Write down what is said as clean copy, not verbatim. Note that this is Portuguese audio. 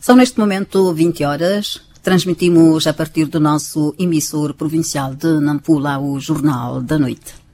São neste momento 20 horas. Transmitimos a partir do nosso emissor provincial de Nampula o Jornal da Noite.